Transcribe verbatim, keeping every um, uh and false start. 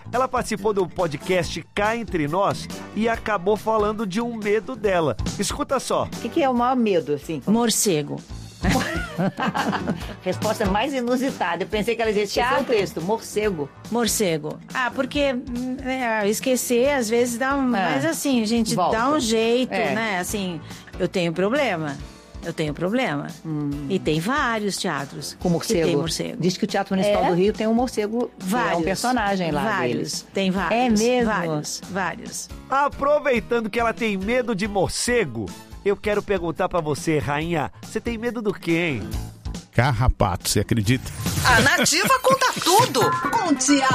ela participou do podcast Cá Entre Nós e acabou falando de um medo dela. Escuta só. O que, que é o maior medo, assim? Morcego. Resposta mais inusitada. Eu pensei que ela ia dizer o texto, morcego. Morcego. Ah, porque é, esquecer às vezes dá um... É. Mas assim, a gente Volta. dá um jeito, É. né? Assim, eu tenho problema. Eu tenho problema. Hum. E tem vários teatros Com morcego. que tem morcego. Diz que o Teatro Municipal É? do Rio tem um morcego, que Vários. é um personagem lá Vários. deles. Tem vários. É mesmo? Vários, vários. Aproveitando que ela tem medo de morcego, eu quero perguntar pra você, rainha, você tem medo do quê, hein? Carrapato, você acredita? A Nativa conta tudo com Tiago